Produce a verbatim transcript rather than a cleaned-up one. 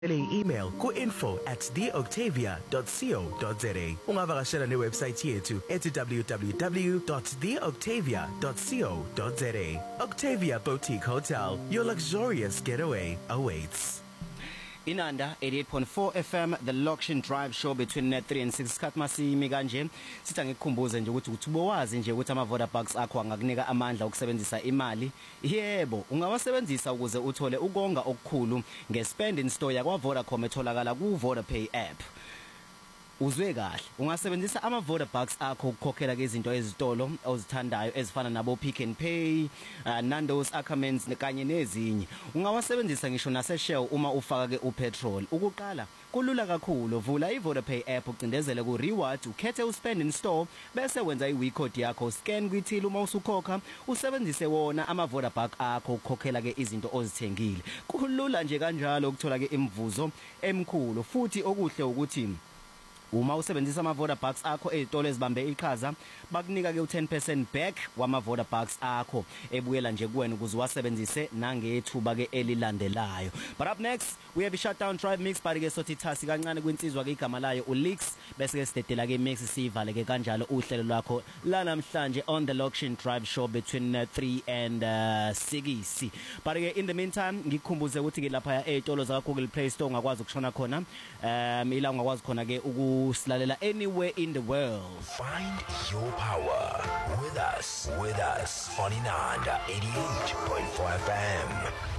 email ku info at the octavia dot co dot za. Ungavakashela newebsite yethu at w w w dot the octavia dot co dot za. Octavia Boutique Hotel, your luxurious getaway awaits. Inanda eighty-eight point four F M, the Lokshin Drive Show between three and six. Sikhathi masimi kanje sithi ngikukhumbuze nje ukuthi uthubo wazi nje ukuthi ama Vodabucks akho angakunika amandla okusebenzisa imali. Yebo, ungawasebenzisa ukuze uthole ukonga okukhulu ngeSpend in Store yakwa Vodacom etholakala ku VodaPay app. Uzwe kahle, ungasebenzisa ama Vodabucks akho ukukhokhela ke izinto ezitolo ozithandayo ezifana nabo Pick n Pay, uh, Nando's, Ackermans kanye nezinye. Ungawasebenzisa ngisho nase Shell uma ufaka ke upetrol. Ukuqala kulula kakhulu, vula iVodaPay app ucindezele ku reward, ukhethe uSpend in Store bese wenza iWe code yakho, scan kwithili uma usukhokha, usebenzise wona ama Vodabucks akho ukukhokhela ke izinto ozithengile. Kulula nje kanjalo ukuthola ke imvuzo emkhulu, futhi okuhle ukuthi uma usebenzisa ama Vodabucks akho ezitolo ezibambe iqhaza bakunika ke u ten percent back wama Vodabucks akho ebuyela nje kuwena ukuze wasebenzise nangethuba ke elilandelayo. But up next we have a shutdown drive mix party ke sothi thasi kancane kwinsizwa ke igama layo uLeaks bese ke sidedela ke mix sivale ke kanjalo uhlelo lwakho la namhlanje on the Lokshin Drive Show between uh, three and uh, six. But ke in the meantime ngikukhumbuze ukuthi ke lapha ezitolo zaka Google Play Store ungakwazi ukushona khona um ila ungakwazi khona ke usilalela anywhere in the world. Find your power with us, with us on Inanda eighty-eight point four F M.